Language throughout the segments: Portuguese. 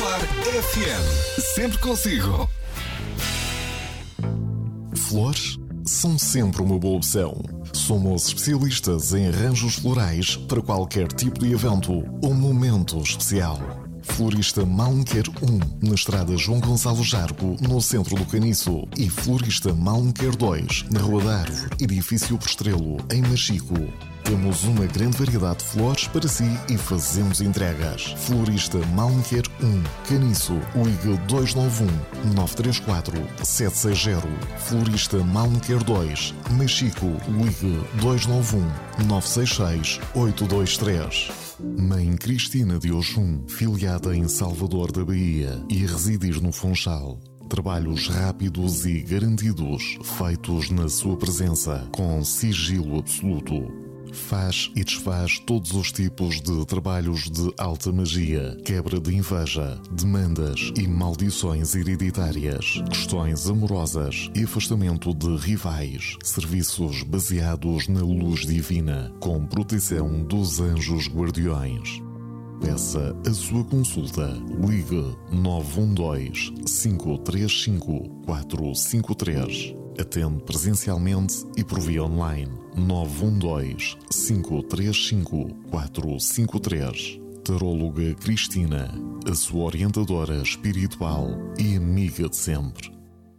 Popular FM. Sempre consigo. Flores são sempre uma boa opção. Somos especialistas em arranjos florais para qualquer tipo de evento ou momento especial. Florista Malmequer 1, na estrada João Gonçalo Jargo, no centro do Caniço. E Florista Malmequer 2, na Rua da Árvore, edifício Prestrelo, em Machico. Temos uma grande variedade de flores para si e fazemos entregas. Florista Malmequer 1, Caniço, ligue 291-934-760. Florista Malmequer 2, Machico, ligue 291-966-823. Mãe Cristina de Oxum, filiada em Salvador da Bahia e a residir no Funchal. Trabalhos rápidos e garantidos, feitos na sua presença, com sigilo absoluto. Faz e desfaz todos os tipos de trabalhos de alta magia, quebra de inveja, demandas e maldições hereditárias, questões amorosas e afastamento de rivais, serviços baseados na luz divina, com proteção dos anjos guardiões. Peça a sua consulta. Ligue 912-535-453. Atende presencialmente e por via online. 912-535-453. Taróloga Cristina, a sua orientadora espiritual e amiga de sempre.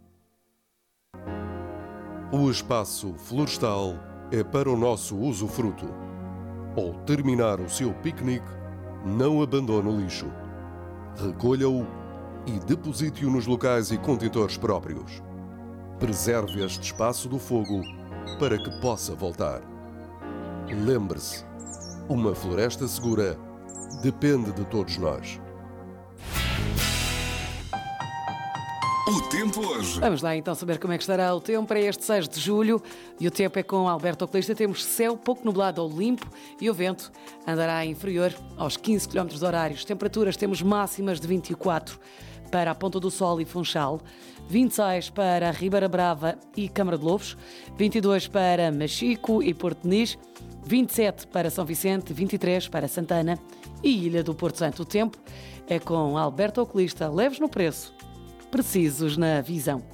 O espaço florestal é para o nosso usufruto. Ao terminar o seu piquenique, não abandone o lixo. Recolha-o e deposite-o nos locais e contentores próprios. Preserve este espaço do fogo para que possa voltar. Lembre-se, uma floresta segura depende de todos nós. O tempo hoje. Vamos lá então saber como é que estará o tempo para este 6 de julho. E o tempo é com Alberto Oculista. Temos céu pouco nublado ou limpo e o vento andará inferior aos 15 km horários. Temperaturas temos máximas de 24 para a Ponta do Sol e Funchal, 26 para Ribeira Brava e Câmara de Lobos, 22 para Machico e Porto Nis, 27 para São Vicente, 23 para Santana e Ilha do Porto Santo. O tempo é com Alberto Oculista. Leves no preço, precisos na visão.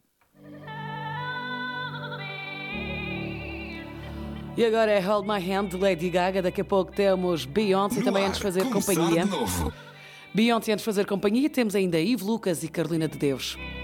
E agora é Hold My Hand de Lady Gaga. Daqui a pouco temos Beyoncé também antes de fazer companhia. Beyoncé antes de fazer companhia. Temos ainda Ivo Lucas e Carolina de Deus.